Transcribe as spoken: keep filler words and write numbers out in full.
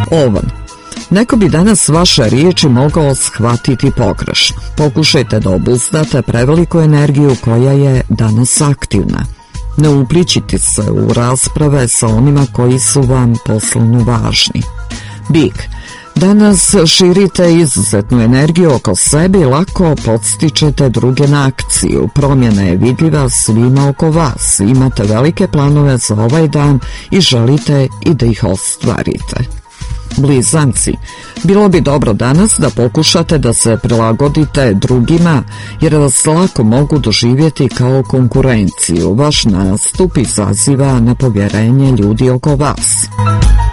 Ovan. Neko bi danas vaše riječi mogao shvatiti pogrešno. Pokušajte da obuzdate preveliku energiju koja je danas aktivna. Ne uplićite se u rasprave sa onima koji su vam poslovno važni. Bik. Danas širite izuzetnu energiju oko sebe i lako podstičete druge na akciju. Promjena je vidljiva svima oko vas. Imate velike planove za ovaj dan i želite i da ih ostvarite. Blizanci. Bilo bi dobro danas da pokušate da se prilagodite drugima jer vas lako mogu doživjeti kao konkurenciju. Vaš nastup izaziva nepovjerenje ljudi oko vas.